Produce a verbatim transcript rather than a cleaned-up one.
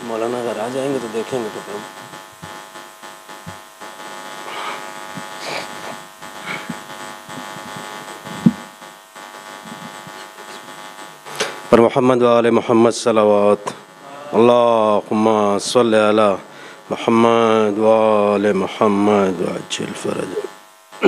मौलाना अगर आ जाएंगे तो देखेंगे तो फिर पर मोहम्मद वाले मोहम्मद सलावत अल्लाहुम्मा सल्ली अला मोहम्मद वाले मोहम्मद वअज्जिल फरज।